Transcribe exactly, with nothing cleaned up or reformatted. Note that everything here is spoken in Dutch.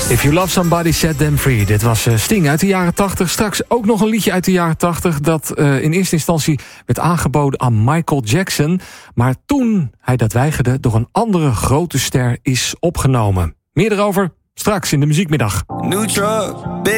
If You Love Somebody, Set Them Free. Dit was Sting uit de jaren tachtig. Straks ook nog een liedje uit de jaren tachtig... dat uh, in eerste instantie werd aangeboden aan Michael Jackson. Maar toen hij dat weigerde, door een andere grote ster is opgenomen. Meer erover straks in de Muziekmiddag. New truck, big